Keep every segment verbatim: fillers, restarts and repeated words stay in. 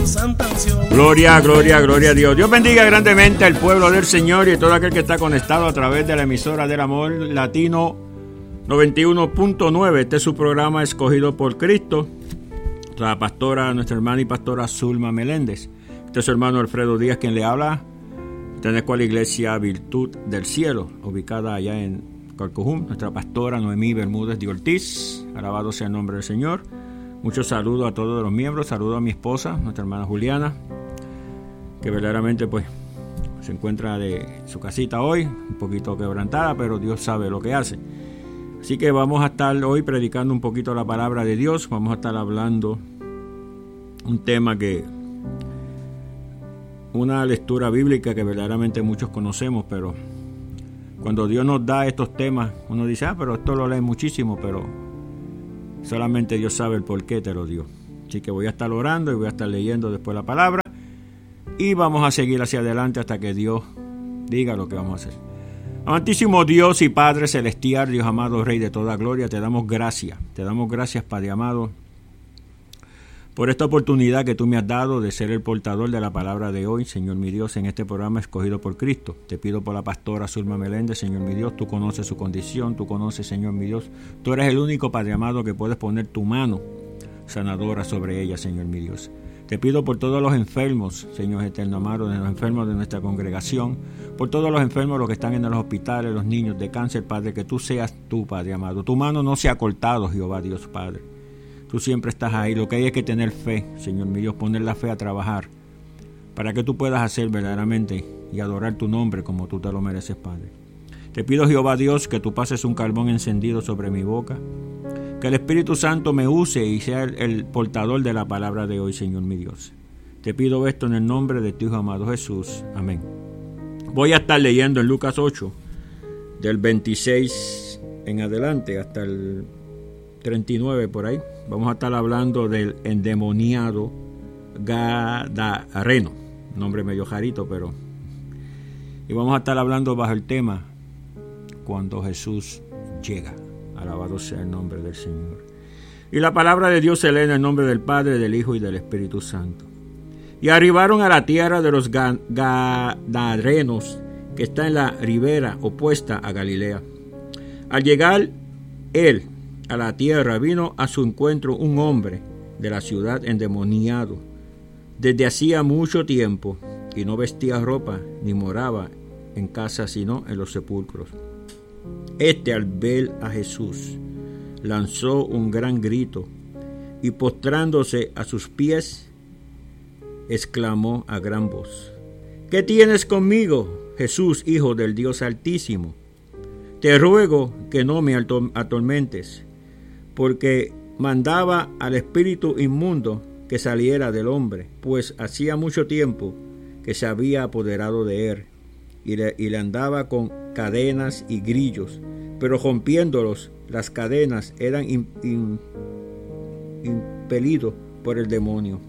santa unción. Gloria, gloria, gloria a Dios. Dios bendiga grandemente al pueblo del Señor y todo aquel que está conectado a través de la emisora del amor latino noventa y uno punto nueve. Este es su programa Escogido por Cristo. La pastora, nuestra hermana y pastora Zulma Meléndez. Este es su hermano Alfredo Díaz quien le habla. Pertenezco a la iglesia Virtud del Cielo, ubicada allá en Calcujún. Nuestra pastora Noemí Bermúdez de Ortiz. Alabado sea el nombre del Señor. Muchos saludos a todos los miembros. Saludos a mi esposa, nuestra hermana Juliana, que verdaderamente pues se encuentra de su casita hoy, un poquito quebrantada, pero Dios sabe lo que hace. Así que vamos a estar hoy predicando un poquito la palabra de Dios. Vamos a estar hablando un tema que, una lectura bíblica que verdaderamente muchos conocemos, pero cuando Dios nos da estos temas, uno dice, ah, pero esto lo leen muchísimo, pero solamente Dios sabe el por qué te lo dio. Así que voy a estar orando y voy a estar leyendo después la palabra y vamos a seguir hacia adelante hasta que Dios diga lo que vamos a hacer. Amantísimo Dios y Padre Celestial, Dios amado, Rey de toda gloria, te damos gracias, te damos gracias, Padre amado, por esta oportunidad que tú me has dado de ser el portador de la palabra de hoy, Señor mi Dios, en este programa Escogido por Cristo. Te pido por la pastora Zulma Meléndez, Señor mi Dios, tú conoces su condición, tú conoces, Señor mi Dios, tú eres el único, Padre amado, que puedes poner tu mano sanadora sobre ella, Señor mi Dios. Te pido por todos los enfermos, Señor eterno amado, de los enfermos de nuestra congregación, por todos los enfermos, los que están en los hospitales, los niños de cáncer, Padre, que tú seas tú, Padre amado. Tu mano no se ha cortado, Jehová Dios, Padre. Tú siempre estás ahí. Lo que hay es que tener fe, Señor mi Dios, poner la fe a trabajar, para que tú puedas hacer verdaderamente y adorar tu nombre como tú te lo mereces, Padre. Te pido, Jehová Dios, que tú pases un carbón encendido sobre mi boca, que el Espíritu Santo me use y sea el, el portador de la palabra de hoy, Señor mi Dios. Te pido esto en el nombre de tu Hijo amado Jesús. Amén. Voy a estar leyendo en Lucas ocho, del veintiséis en adelante hasta el treinta y nueve por ahí. Vamos a estar hablando del endemoniado Gadareno. Nombre medio jarito, pero... Y vamos a estar hablando bajo el tema cuando Jesús llega. Alabado sea el nombre del Señor. Y la palabra de Dios se lee en el nombre del Padre, del Hijo y del Espíritu Santo. Y arribaron a la tierra de los Gadarenos, que está en la ribera opuesta a Galilea. Al llegar él a la tierra, vino a su encuentro un hombre de la ciudad endemoniado desde hacía mucho tiempo, y no vestía ropa ni moraba en casa sino en los sepulcros. Este, al ver a Jesús, lanzó un gran grito y postrándose a sus pies, exclamó a gran voz: ¿Qué tienes conmigo, Jesús, Hijo del Dios Altísimo? Te ruego que no me atormentes, porque mandaba al espíritu inmundo que saliera del hombre, pues hacía mucho tiempo que se había apoderado de él, y le, y le andaba con cadenas y grillos, pero rompiéndolos, las cadenas eran in, in, impelidos por el demonio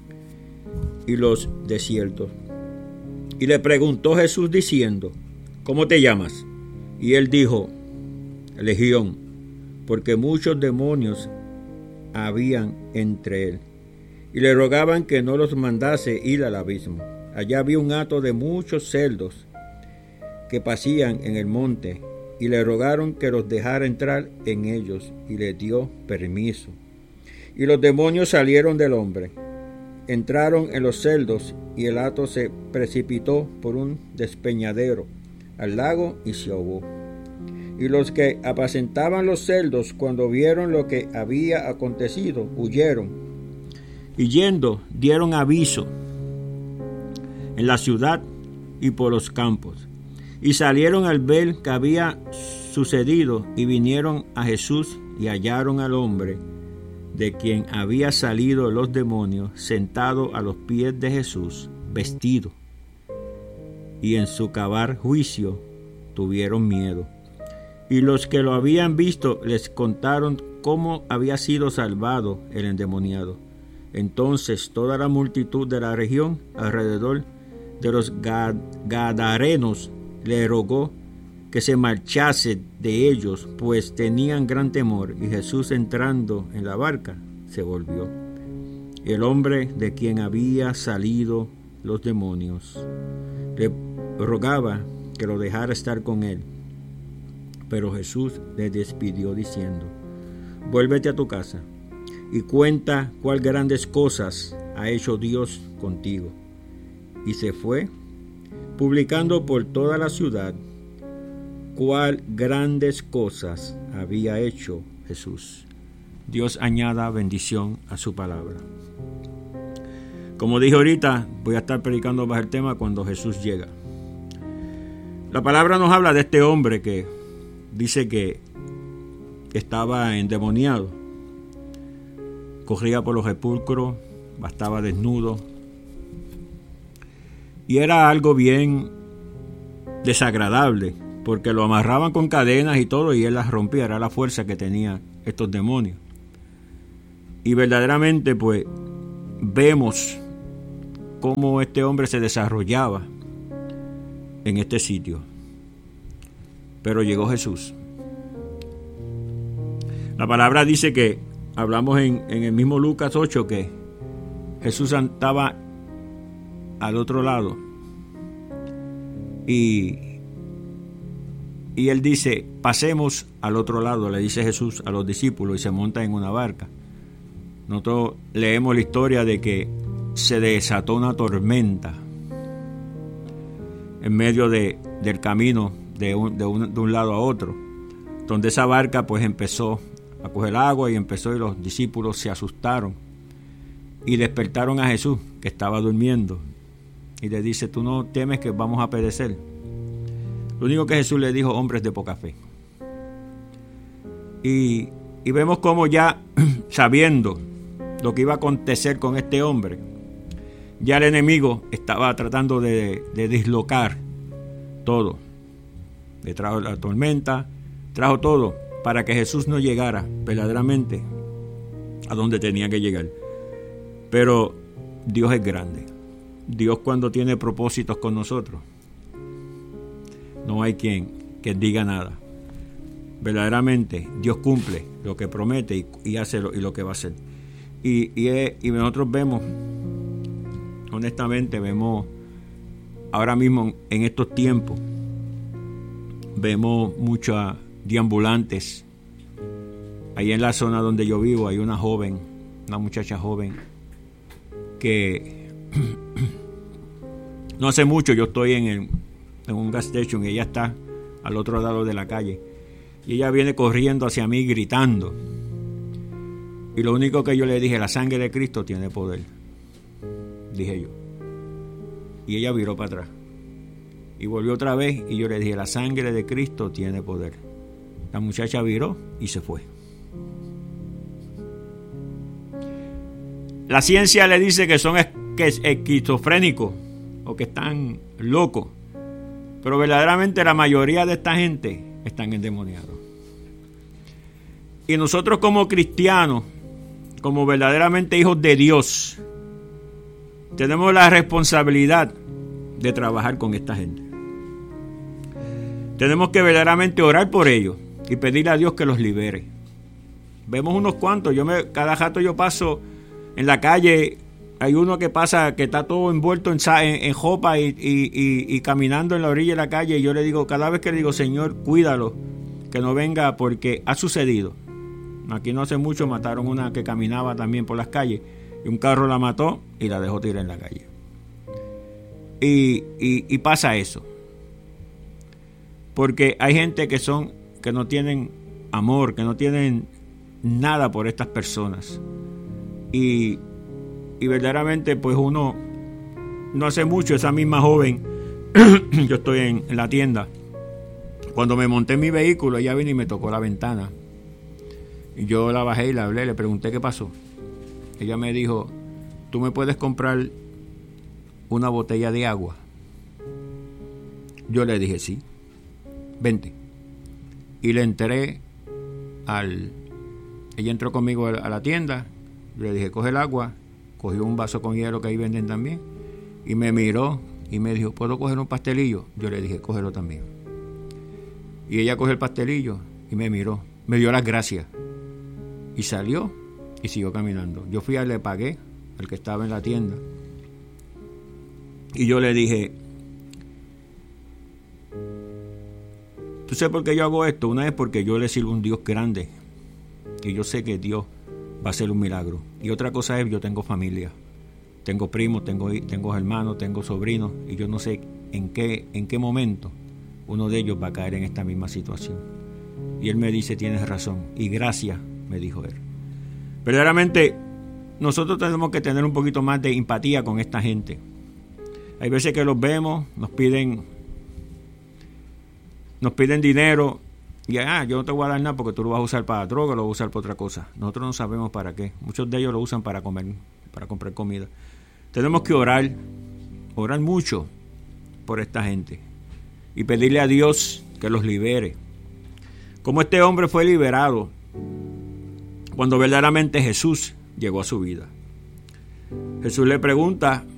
y los desiertos. Y le preguntó Jesús diciendo: ¿Cómo te llamas? Y él dijo: Legión, porque muchos demonios habían entre él. Y le rogaban que no los mandase ir al abismo. Allá había un hato de muchos cerdos que pasían en el monte, y le rogaron que los dejara entrar en ellos, y le dio permiso. Y los demonios salieron del hombre, entraron en los cerdos, y el hato se precipitó por un despeñadero al lago y se ahogó. Y los que apacentaban los cerdos, cuando vieron lo que había acontecido, huyeron, y yendo dieron aviso en la ciudad y por los campos. Y salieron al ver que había sucedido, y vinieron a Jesús, y hallaron al hombre de quien había salido los demonios, sentado a los pies de Jesús, vestido. Y en su cavar juicio tuvieron miedo. Y los que lo habían visto les contaron cómo había sido salvado el endemoniado. Entonces toda la multitud de la región alrededor de los Gadarenos le rogó que se marchase de ellos, pues tenían gran temor. Y Jesús, entrando en la barca, se volvió el hombre de quien había salido los demonios. Le rogaba que lo dejara estar con él, pero Jesús le despidió diciendo: vuélvete a tu casa y cuenta cuál grandes cosas ha hecho Dios contigo. Y se fue, publicando por toda la ciudad cuál grandes cosas había hecho Jesús. Dios añada bendición a su palabra. Como dije ahorita, voy a estar predicando bajo el tema cuando Jesús llega. La palabra nos habla de este hombre que dice que estaba endemoniado. Corría por los sepulcros, estaba desnudo. Y era algo bien desagradable, porque lo amarraban con cadenas y todo, y él las rompía. Era la fuerza que tenían estos demonios. Y verdaderamente, pues, vemos cómo este hombre se desarrollaba en este sitio. Pero llegó Jesús. La palabra dice que, hablamos en, en el mismo Lucas ocho, que Jesús estaba al otro lado. Y, y él dice: pasemos al otro lado, le dice Jesús a los discípulos, y se monta en una barca. Nosotros leemos la historia de que se desató una tormenta en medio de, del camino de un, de, un, de un lado a otro, donde esa barca pues empezó a coger agua y empezó, y los discípulos se asustaron y despertaron a Jesús, que estaba durmiendo, y le dice: tú no temes que vamos a perecer. Lo único que Jesús le dijo: hombres de poca fe. Y, y vemos como ya sabiendo lo que iba a acontecer con este hombre, ya el enemigo estaba tratando de, de dislocar todo. Le trajo la tormenta, trajo todo para que Jesús no llegara verdaderamente a donde tenía que llegar. Pero Dios es grande. Dios, cuando tiene propósitos con nosotros, no hay quien que diga nada. Verdaderamente Dios cumple lo que promete y, y hace lo, y lo que va a hacer. Y, y, y nosotros vemos, honestamente, vemos ahora mismo en estos tiempos, vemos muchos deambulantes. Ahí en la zona donde yo vivo hay una joven, una muchacha joven, que no hace mucho yo estoy en, el, en un gas station y ella está al otro lado de la calle. Y ella viene corriendo hacia mí gritando. Y lo único que yo le dije: la sangre de Cristo tiene poder, dije yo. Y ella viró para atrás y volvió otra vez, y yo le dije: la sangre de Cristo tiene poder. La muchacha viró y se fue. La ciencia le dice que son esquizofrénicos o que están locos, pero verdaderamente la mayoría de esta gente están endemoniados. Y nosotros, como cristianos, como verdaderamente hijos de Dios, tenemos la responsabilidad de trabajar con esta gente. Tenemos que verdaderamente orar por ellos y pedirle a Dios que los libere. Vemos unos cuantos. Yo me, cada rato yo paso en la calle, hay uno que pasa que está todo envuelto en, en, en jopa y, y, y, y caminando en la orilla de la calle, y yo le digo, cada vez que le digo: Señor, cuídalo, que no venga, porque ha sucedido. Aquí no hace mucho mataron una que caminaba también por las calles, y un carro la mató y la dejó tirar en la calle. Y, y, y pasa eso, porque hay gente que son que no tienen amor, que no tienen nada por estas personas. Y, y verdaderamente, pues uno, no hace mucho, esa misma joven, yo estoy en, en la tienda, cuando me monté en mi vehículo, ella vino y me tocó la ventana. Y yo la bajé y la hablé, le pregunté qué pasó. Ella me dijo: ¿tú me puedes comprar una botella de agua? Yo le dije: sí, vente. Y le entré al... Ella entró conmigo a la tienda, le dije: coge el agua, cogió un vaso con hielo que ahí venden también, y me miró y me dijo: ¿puedo coger un pastelillo? Yo le dije: cógelo también. Y ella cogió el pastelillo y me miró, me dio las gracias y salió y siguió caminando. Yo fui a le pagué el que estaba en la tienda. Y yo le dije, ¿tú sabes por qué yo hago esto? Una es porque yo le sirvo a un Dios grande y yo sé que Dios va a hacer un milagro. Y otra cosa es, yo tengo familia, tengo primos, tengo, tengo hermanos, tengo sobrinos, y yo no sé en qué, en qué momento uno de ellos va a caer en esta misma situación. Y él me dice, tienes razón, y gracias, me dijo él. Verdaderamente, nosotros tenemos que tener un poquito más de empatía con esta gente. Hay veces que los vemos, nos piden, nos piden dinero, y ah, yo no te voy a dar nada porque tú lo vas a usar para droga, lo vas a usar para otra cosa. Nosotros no sabemos para qué. Muchos de ellos lo usan para comer, para comprar comida. Tenemos que orar, orar mucho por esta gente y pedirle a Dios que los libere. Como este hombre fue liberado cuando verdaderamente Jesús llegó a su vida. Jesús le pregunta,